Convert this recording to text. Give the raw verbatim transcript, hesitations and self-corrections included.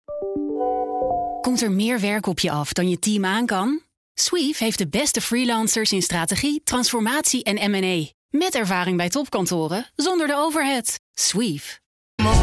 Komt er meer werk op je af dan je team aan kan? Sweeve heeft de beste freelancers in strategie, transformatie en M en A. Met ervaring bij topkantoren, zonder de overhead. Sweeve.